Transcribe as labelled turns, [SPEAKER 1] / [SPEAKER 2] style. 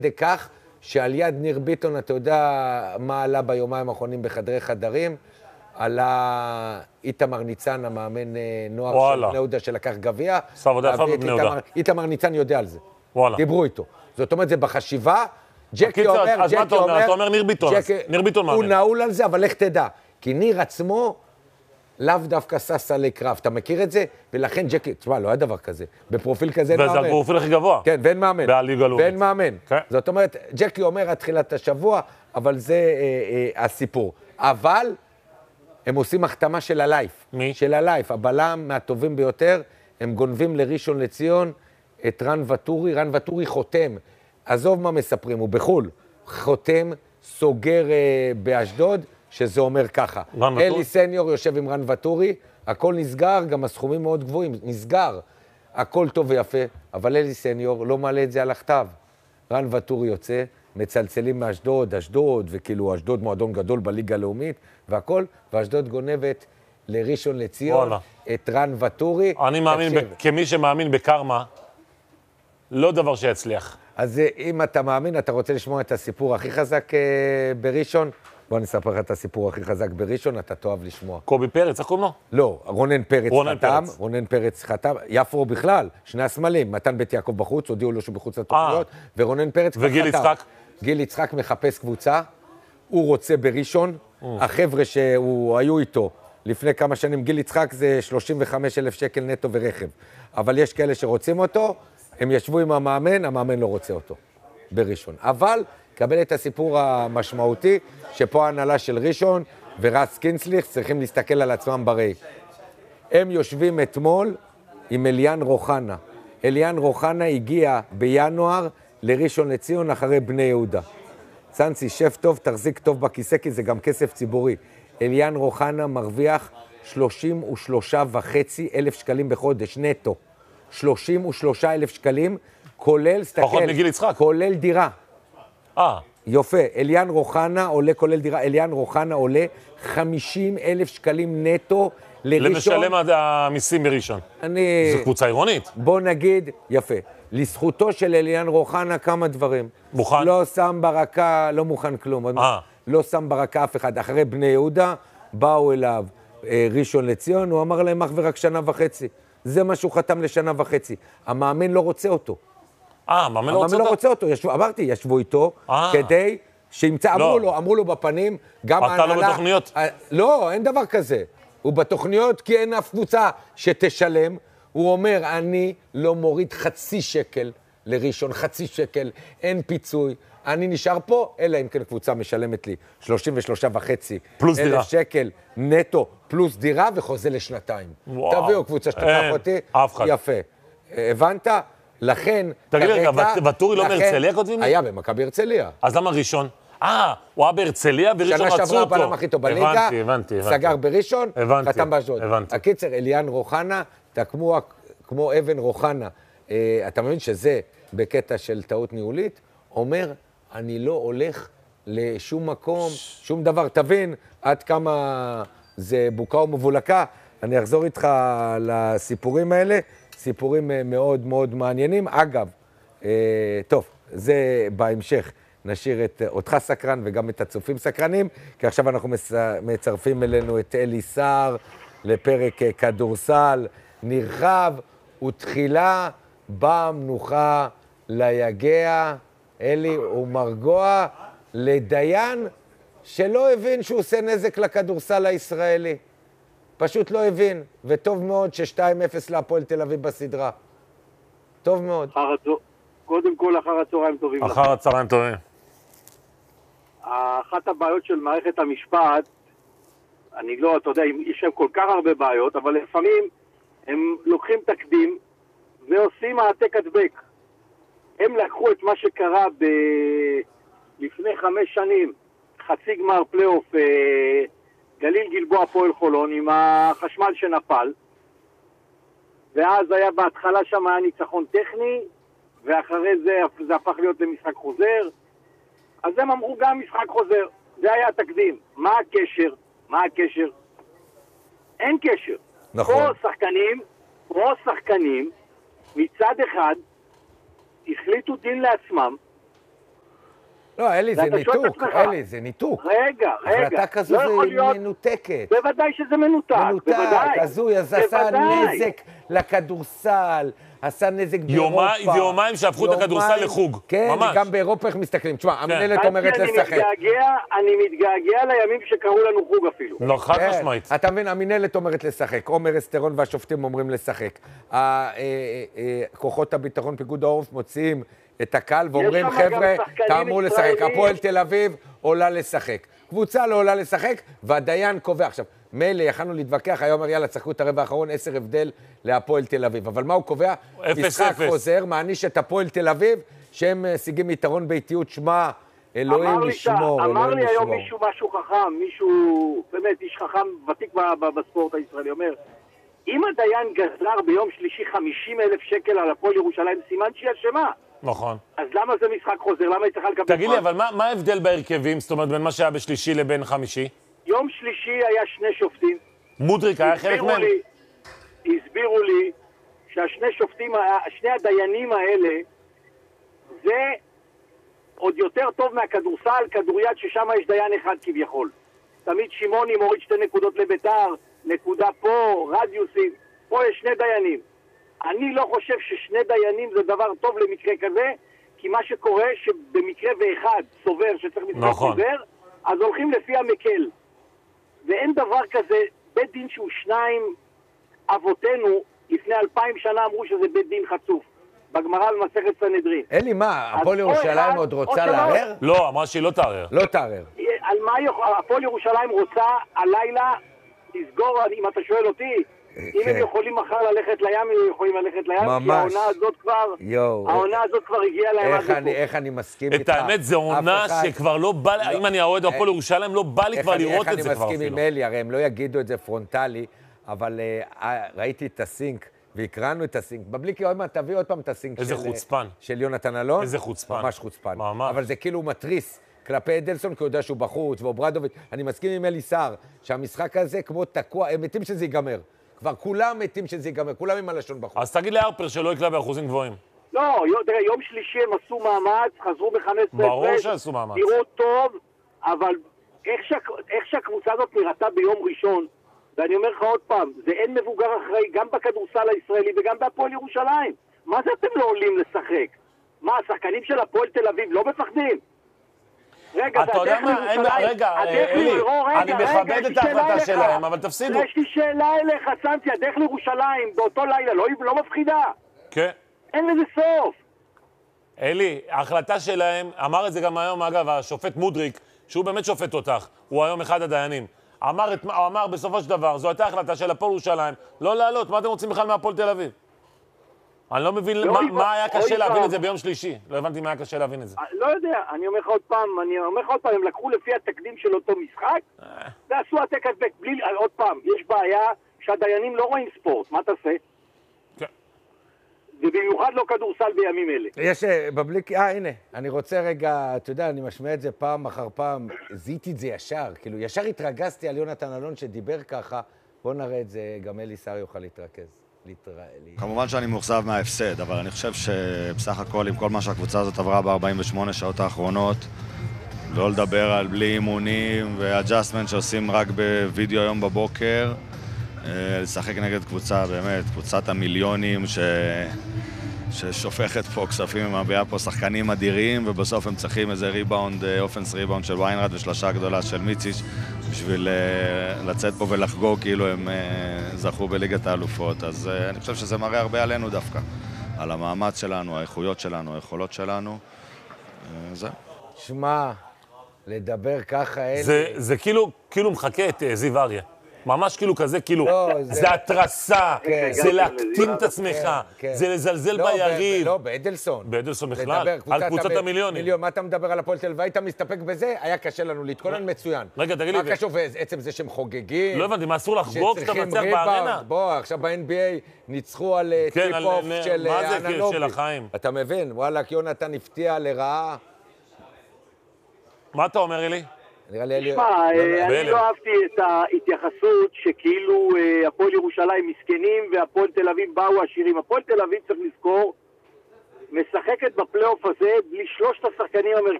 [SPEAKER 1] כך שעל יד ניר ביטון, אתה יודע מה עלה ביומיים האחרונים בחדרי חדרים? עלה איתמר ניצן, המאמן נוער של בני יהודה שלקח גביע.
[SPEAKER 2] עשה עבודה יפה בבני יהודה.
[SPEAKER 1] איתמר ניצן יודע על זה.
[SPEAKER 2] וואלה.
[SPEAKER 1] דיברו איתו. זאת אומרת, זה בחשיבה. ג'קי אומר,
[SPEAKER 2] אז מה אתה אומר? אתה אומר ניר ביטון. ניר ביטון מאמן.
[SPEAKER 1] הוא נעול על זה, אבל לך תדע. כי ניר עצמו לאו דווקא סס עלי קרב. אתה מכיר את זה? ולכן ג'קי, תשמע, לא היה דבר כזה. בפרופיל כזה אין מאמן.
[SPEAKER 2] וזה הפרופיל הכי גבוה.
[SPEAKER 1] כן, ואין מאמן.
[SPEAKER 2] בליגה הלאומית.
[SPEAKER 1] ואין מאמן. זאת אומרת, ג'קי אומר עד תחילת השבוע, אבל זה הסיפור. אבל הם עושים החתמה של הלייף.
[SPEAKER 2] מי?
[SPEAKER 1] של הלייף. הבלם מהטובים ביותר, הם גונבים לראשון לציון את רן וטורי. רן וטורי חותם. עזוב מה מספרים, הוא בחול. חותם, סוגר באשדוד, שזה אומר ככה. אלי סניור יושב עם רן וטורי, הכל נסגר, גם הסכומים מאוד גבוהים, נסגר. הכל טוב ויפה, אבל אלי סניור לא מעלה את זה על הכתב. רן וטורי יוצא, מצלצלים מאשדוד, אשדוד, וכאילו אשדוד מועדון גדול בליגה הלאומית, והכל, ואשדוד גונבת לראשון לציון, את רן וטורי.
[SPEAKER 2] אני מאמין, כמי שמאמין בקרמה, לא דבר שיצליח.
[SPEAKER 1] אז אם אתה מאמין, אתה רוצה לשמוע את הסיפור הכי חזק בראשון? בוא נספר לך את הסיפור הכי חזק בראשון, אתה תאהב לשמוע.
[SPEAKER 2] קובי פרץ, איך קוראים לו?
[SPEAKER 1] לא, רונן פרץ חתם, רונן פרץ חתם, יפו בכלל, שני הסמלים, מתן בית יעקב בחוץ, הודיעו לו שהוא בחוץ לתוכניות, ורונן פרץ חתם.
[SPEAKER 2] וגיל יצחק?
[SPEAKER 1] גיל יצחק מחפש קבוצה, הוא רוצה בראשון, החבר'ה שהיו איתו לפני כמה שנים, גיל יצחק זה 35,000 שקל נטו ורכב, אבל יש כאלה שרוצים אותו, הם ישבו עם המאמן לא רוצה אותו בראשון. אבל קבל את הסיפור המשמעותי, שפה ההנהלה של ראשון ורס קינסליך צריכים להסתכל על עצמם בראי. הם יושבים אתמול עם אליאן רוחנה. אליאן רוחנה הגיע בינואר לראשון לציון אחרי בני יהודה. צאנצי, שב טוב, תחזיק טוב בכיסא, כי זה גם כסף ציבורי. אליאן רוחנה מרוויח 33,500 שקלים בחודש נטו. 33,000 שקלים, כולל,
[SPEAKER 2] פחות מגיל יצחק.
[SPEAKER 1] כולל דירה. יופי, אליאן רוחנה עולה, כולל דירה, אליאן רוחנה עולה 50,000 שקלים נטו לראשון.
[SPEAKER 2] למשלם עד המיסים בראשון. זו קבוצה עירונית.
[SPEAKER 1] בוא נגיד, יפה, לזכותו של אליאן רוחנה כמה דברים.
[SPEAKER 2] מוכן?
[SPEAKER 1] לא שם ברקה, לא מוכן כלום. לא שם ברקה אף אחד. אחרי בני יהודה, באו אליו ראשון לציון, הוא אמר להם אך ורק 1.5 שנה. זה מה שהוא חתם ל1.5 שנה. המאמן לא רוצה אותו.
[SPEAKER 2] המאמן לא
[SPEAKER 1] רוצה אותו. אמרתי, ישבו איתו, כדי שימצא, אמרו לו בפנים, גם
[SPEAKER 2] אתה לא בתוכניות?
[SPEAKER 1] לא, אין דבר כזה. הוא בתוכניות כי אין אף קבוצה שתשלם. הוא אומר, אני לא מוריד 0.5 שקל לראשון, 0.5 שקל, אין פיצוי. אני נשאר פה, אלא אם כן קבוצה משלמת לי 33,500 שקל נטו, פלוס דירה וחוזה לשנתיים. תביאו קבוצה שתיקח אותי, יפה. הבנת? לכן...
[SPEAKER 2] תגיד רגע, וטורי לא בהרצליה כותבים לי?
[SPEAKER 1] היה במכבי הרצליה.
[SPEAKER 2] אז למה ראשון? הוא היה בהרצליה וראשון רצו אותו.
[SPEAKER 1] שנה שעברה הבלם הכי טוב בליגה, סגר בראשון, חתם באשדוד. הקיצר, אליאן רוחנה, אתה כמו אבן רוחנה. אתה מבין שזה בקטע של טעות ניהולית? אומר, אני לא הולך לשום מקום, שום דבר. תבין עד כמה זה בוקה ומבולקה. אני אחזור איתך לסיפורים האלה. סיפורים מאוד מאוד מעניינים. אגב, טוב, זה בהמשך. נשאיר אותך סקרן וגם את הצופים סקרנים, כי עכשיו אנחנו מצרפים אלינו את אלי סער לפרק כדורסל נרחב ותחילה במנוחה ליגע. אלי ומרגוע לדיין שלא הבין שהוא עושה נזק לכדורסל הישראלי. פשוט לא הבין, וטוב מאוד ש2-0 להפועל תל אביב בסדרה. טוב מאוד.
[SPEAKER 3] קודם כל, אחר הצהריים טובים.
[SPEAKER 2] אחר הצהריים טובים.
[SPEAKER 3] אחת הבעיות של מערכת המשפט, אני לא, אתה יודע, יש להם כל כך הרבה בעיות, אבל לפעמים הם לוקחים תקדים ועושים העתק הדבק. הם לקחו את מה שקרה לפני 5 שנים, חצי גמר פלייאוף, גליל גלבוע פועל חולון עם החשמל שנפל, ואז היה בהתחלה שם היה ניצחון טכני, ואחרי זה הפך להיות למשחק חוזר, אז הם אמרו גם משחק חוזר, זה היה התקדים. מה הקשר? מה הקשר? אין קשר.
[SPEAKER 1] נכון.
[SPEAKER 3] פה שחקנים מצד אחד החליטו דין לעצמם,
[SPEAKER 1] לא, אלי, זה ניתוק, אלי, זה ניתוק.
[SPEAKER 3] רגע.
[SPEAKER 1] החלטה כזו זה מנותקת.
[SPEAKER 3] בוודאי שזה מנותק, בוודאי.
[SPEAKER 1] הזוי, אז עשה נזק לכדורסל, עשה נזק באירופה.
[SPEAKER 2] ויומיים שהפכו את הכדורסל לחוג,
[SPEAKER 1] כן,
[SPEAKER 2] ממש.
[SPEAKER 1] גם באירופה איך מסתכלים. תשמע, המנהלת אומרת לשחק.
[SPEAKER 3] אני מתגעגע לימים שקראו לנו חוג אפילו.
[SPEAKER 2] לא, חד משמעית.
[SPEAKER 1] אתה מבין, המנהלת אומרת לשחק, עומר אסטרון והשופטים אומרים לשחק. כוחות הביטחון, פיקוד העורף מוציאים את הקהל ואומרים, חבר'ה, תאמרו לשחק. הפועל תל אביב עולה לשחק. קבוצה לא עולה לשחק, והדיין קובע. עכשיו, מילא, יכלנו להתווכח, היום יאללה, צחקו את הרבע האחרון, 10 הבדל להפועל תל אביב. אבל מה הוא קובע? משחק חוזר, מעניש את הפועל תל אביב, שהם משיגים יתרון ביתיות, שמה, אלוהים ישמור.
[SPEAKER 3] אמר לי היום משהו חכם, מישהו, באמת, איש חכם ותיק בספורט הישראלי, אומר, אם הדיין גזר ביום שלישי 50,000 שקל על הפועל ירושלים, סימן שהיא אשמה.
[SPEAKER 2] נכון.
[SPEAKER 3] אז למה זה משחק חוזר? למה היא צריכה לקבל...
[SPEAKER 2] תגיד לי, אבל מה ההבדל בהרכבים? זאת אומרת, בין מה שהיה בשלישי לבין חמישי?
[SPEAKER 3] יום שלישי היה 2 שופטים.
[SPEAKER 2] מודריק היה חלק מהם?
[SPEAKER 3] הסבירו לי שהשני שופטים, שני הדיינים האלה, זה עוד יותר טוב מהכדורסל, כדוריד ששם יש דיין אחד כביכול. תמיד שמעוני מוריד 2 נקודות לביתר, נקודה פה, רדיוסים, פה יש 2 דיינים. אני לא חושב ש2 דיינים זה דבר טוב למקרה כזה, כי מה שקורה שבמקרה ואחד סובר שצריך משחק חוזר, אז הולכים לפי המקל. ואין דבר כזה, בית דין שהוא 2, אבותינו לפני 2000 שנה אמרו שזה בית דין חצוף. בגמרא במסכת סנהדרין.
[SPEAKER 1] אלי, מה, הפועל ירושלים עוד רוצה לערער?
[SPEAKER 2] לא, אמרה שהיא לא תערער.
[SPEAKER 1] לא תערער.
[SPEAKER 3] על מה הפועל ירושלים רוצה הלילה לסגור, אם אתה שואל אותי, אם הם יכולים מחר ללכת לים, הם יכולים ללכת לים, כי העונה הזאת כבר הגיעה להם עד לפה.
[SPEAKER 1] איך אני מסכים איתך?
[SPEAKER 2] את האמת, זו עונה שכבר לא בא, אם אני אוהד הפועל ירושלים, לא בא לי כבר לראות את זה כבר אפילו.
[SPEAKER 1] איך אני מסכים עם אלי, הרי הם לא יגידו את זה פרונטלי, אבל ראיתי את הסינק, והקראנו את הסינק. בבליקי, תביא עוד פעם את הסינק של יונתן אלון.
[SPEAKER 2] איזה חוצפן.
[SPEAKER 1] ממש חוצפן. אבל זה כאילו מטריס כלפי אדלסון, כי הוא יודע שהוא בחוץ, ואוברדוביץ'. אני מסכים עם אלי סער, שהמשחק הזה כמו תקוע, הם מתים שזה ייגמר. כבר כולם מתים שזה ייגמר, כולם עם הלשון בחוץ.
[SPEAKER 2] אז תגיד להרפר שלא יקלה באחוזים גבוהים.
[SPEAKER 3] לא, תראה, יום שלישי הם עשו מאמץ, חזרו ב-15.
[SPEAKER 2] ברור שעשו מאמץ.
[SPEAKER 3] נראו טוב, אבל איך שהקבוצה הזאת נראתה ביום ראשון, ואני אומר לך עוד פעם, זה אין מבוגר אחראי גם בכדורסל הישראלי וגם בהפועל ירושלים. מה זה אתם לא עולים לשחק? מה, השחקנים של הפועל תל אביב לא מפחדים? רגע,
[SPEAKER 2] אתה יודע מה? רגע, אלי, אני מכבד את ההחלטה שלהם, אבל תפסידו.
[SPEAKER 3] יש לי שאלה אליך, סנטי, הדרך לירושלים באותו לילה לא מפחידה?
[SPEAKER 2] כן.
[SPEAKER 3] אין לזה סוף.
[SPEAKER 2] אלי, ההחלטה שלהם, אמר את זה גם היום, אגב, השופט מודריק, שהוא באמת שופט אותך, הוא היום אחד הדיינים. אמר בסופו של דבר, זו הייתה החלטה של הפועל ירושלים, לא לעלות, מה אתם רוצים בכלל מהפועל תל אביב? אני לא מבין מה היה קשה להבין את זה ביום שלישי. לא הבנתי מה היה קשה להבין את זה.
[SPEAKER 3] לא יודע, אני אומר לך עוד פעם, הם לקחו לפי התקדים של אותו משחק, ועשו העתק הדבק. עוד פעם, יש בעיה שהדיינים לא רואים ספורט, מה תעשה?
[SPEAKER 2] כן.
[SPEAKER 3] ובמיוחד לא כדורסל בימים אלה.
[SPEAKER 1] יש בבליקי, הנה, אני רוצה רגע, אתה יודע, אני משמע את זה פעם אחר פעם, זיהיתי את זה ישר, כאילו ישר התרגזתי על יונתן אלון שדיבר ככה, בוא נראה את זה, גם אלי סער יוכל להתרכז.
[SPEAKER 4] כמובן שאני מאוכזב מההפסד, אבל אני חושב שבסך הכל עם כל מה שהקבוצה הזאת עברה ב-48 שעות האחרונות, לא לדבר על בלי אימונים ואג'אסטמנט שעושים רק בווידאו היום בבוקר, לשחק נגד קבוצה, באמת, קבוצת המיליונים ששופכת פה כספים ומביאה פה שחקנים אדירים, ובסוף הם צריכים איזה ריבאונד, אופנס ריבאונד של ויינרד ושלושה גדולה של מיציץ' בשביל לצאת פה ולחגוג כאילו הם זכו בליגת האלופות. אז אני חושב שזה מראה הרבה עלינו דווקא, על המאמץ שלנו, האיכויות שלנו, היכולות שלנו. זה.
[SPEAKER 1] שמע, לדבר ככה אלה...
[SPEAKER 2] זה כאילו מחכה את זיו אריה. ממש כאילו כזה, כאילו, זה התרסה, זה להקטין את עצמך, זה לזלזל ביריב.
[SPEAKER 1] לא, באדלסון.
[SPEAKER 2] באדלסון בכלל, על קבוצת המיליונים.
[SPEAKER 1] מה אתה מדבר על הפועל תל אביב? היית מסתפק בזה? היה קשה לנו להתכונן מצוין.
[SPEAKER 2] רגע, תגיד לי.
[SPEAKER 1] מה קשור בעצם זה שהם חוגגים?
[SPEAKER 2] לא הבנתי, מה אסור לחגוג שאתה מצליח בארנה?
[SPEAKER 1] בוא, עכשיו ב-NBA ניצחו על טריפ-אוף של אננובי.
[SPEAKER 2] מה זה של החיים?
[SPEAKER 1] אתה מבין? וואלה, יונתן הפתיע לרעה.
[SPEAKER 2] מה אתה אומר, אלי?
[SPEAKER 3] תשמע, אני לא אהבתי את ההתייחסות שכאילו הפועל ירושלים מסכנים והפועל תל אביב באו עשירים. הפועל תל אביב, צריך לזכור, משחקת בפלייאוף הזה בלי 3 השחקנים המרכזיים.